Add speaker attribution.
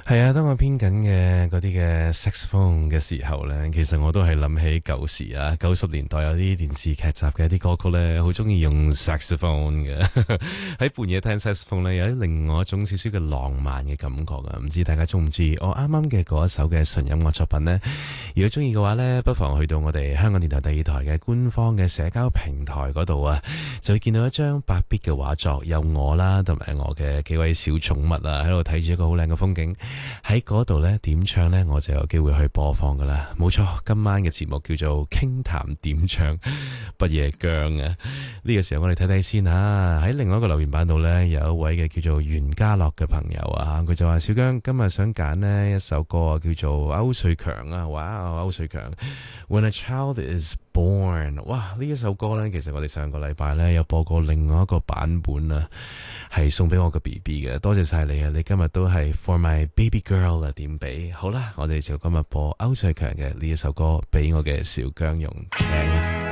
Speaker 1: 係啊，當我編緊嘅嗰啲嘅 saxophone 嘅時候呢，其實我都係諗起舊時啊，90年代有啲電視劇集嘅一啲歌曲呢，好中意用 saxophone 嘅。喺半夜聽 saxophone 呢，有啲另外一種少少嘅浪漫嘅感覺啊！唔知大家中唔中意我啱啱嘅嗰一首嘅純音樂作品呢？如果中意嘅話呢，不妨去到我哋香港電台第二台嘅官方嘅社交平台嗰度啊，就會見到一張白壁嘅畫作，有我啦，同埋我嘅幾位小寵物啊，喺度睇住一個好靚嘅風景。喺嗰度呢，點唱呢，我就有機會去播放噶啦。冇錯，今晚嘅節目叫做傾談點唱不夜姜啊。呢個時候我哋睇睇先啊。喺另外一個留言板度呢，有一位嘅叫做袁家樂嘅朋友啊，佢就話小姜今日想揀呢一首歌啊，叫做歐瑞強啊。哇，歐瑞強 When a Child Is Born。 哇，呢一首歌呢，其實我哋上個禮拜呢有播過另外一個版本啊，係送俾我個 BB 嘅。多謝晒你啊，你今日都係 For My Baby Girl 啊，點俾好啦，我哋就今日播歐瑞強嘅呢一首歌俾我嘅小姜用聽。